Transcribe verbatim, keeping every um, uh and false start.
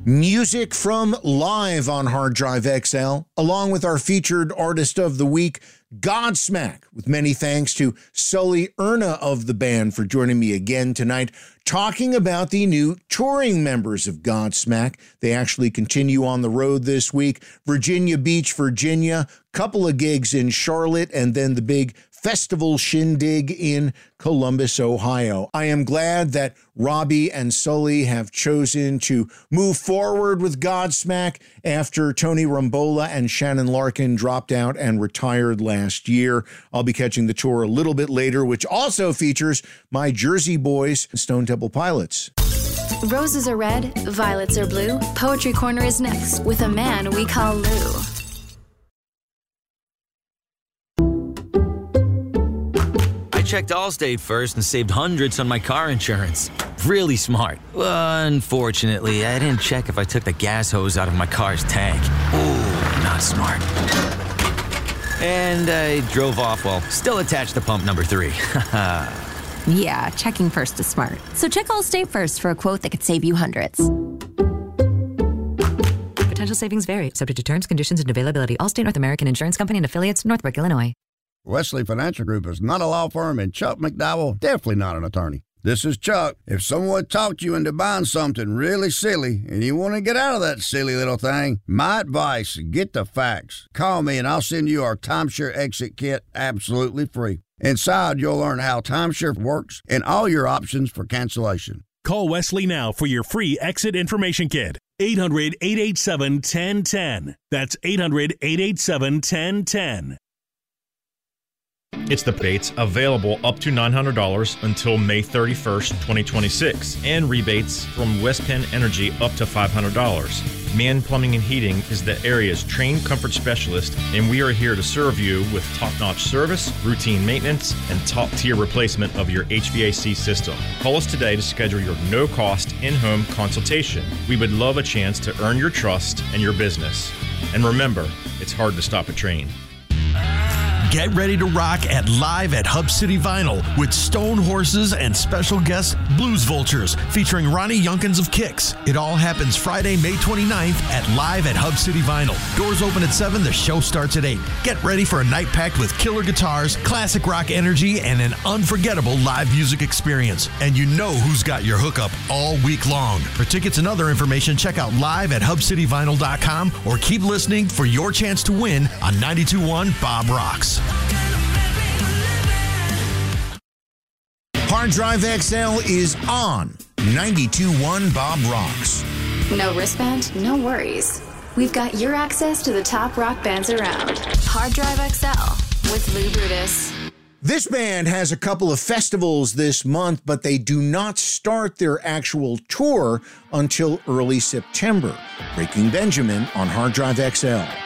Music from Live on Hard Drive X L, along with our featured artist of the week, Godsmack, with many thanks to Sully Erna of the band for joining me again tonight, talking about the new touring members of Godsmack. They actually continue on the road this week. Virginia Beach, Virginia, couple of gigs in Charlotte, and then the big festival shindig in Columbus, Ohio. I am glad that Robbie and Sully have chosen to move forward with Godsmack after Tony Rombola and Shannon Larkin dropped out and retired last year. I'll be catching the tour a little bit later, which also features my Jersey Boys, Stone Temple Pilots. Roses are red, violets are blue. Poetry Corner is next with a man we call Lou. Checked Allstate first and saved hundreds on my car insurance. Really smart. Unfortunately, I didn't check if I took the gas hose out of my car's tank. Ooh, not smart. And I drove off while still attached to pump number three. Yeah, checking first is smart. So check Allstate first for a quote that could save you hundreds. Potential savings vary, subject to terms, conditions, and availability. Allstate North American Insurance Company and affiliates, Northbrook, Illinois. Wesley Financial Group is not a law firm, and Chuck McDowell definitely not an attorney. This is Chuck. If someone talked you into buying something really silly and you want to get out of that silly little thing, my advice, get the facts. Call me and I'll send you our timeshare exit kit absolutely free. Inside, you'll learn how timeshare works and all your options for cancellation. Call Wesley now for your free exit information kit. eight hundred, eight eight seven, one zero one zero. That's eight hundred, eight eight seven, one zero one zero. It's the rebates available up to nine hundred dollars until May thirty-first, twenty twenty-six, and rebates from West Penn Energy up to five hundred dollars. Man Plumbing and Heating is the area's trained comfort specialist, and we are here to serve you with top-notch service, routine maintenance, and top-tier replacement of your H V A C system. Call us today to schedule your no-cost in-home consultation. We would love a chance to earn your trust and your business. And remember, it's hard to stop a train. Get ready to rock at Live at Hub City Vinyl with Stone Horses and special guest Blues Vultures featuring Ronnie Youngkins of Kicks. It all happens Friday, May twenty-ninth at Live at Hub City Vinyl. Doors open at seven, the show starts at eight. Get ready for a night packed with killer guitars, classic rock energy, and an unforgettable live music experience. And you know who's got your hookup all week long. For tickets and other information, check out live at hub city vinyl dot com or keep listening for your chance to win on ninety-two point one Bob Rocks. Hard Drive X L is on ninety-two point one Bob Rocks. No wristband? No worries. We've got your access to the top rock bands around. Hard Drive X L with Lou Brutus. This band has a couple of festivals this month, but they do not start their actual tour until early September. Breaking Benjamin on Hard Drive X L.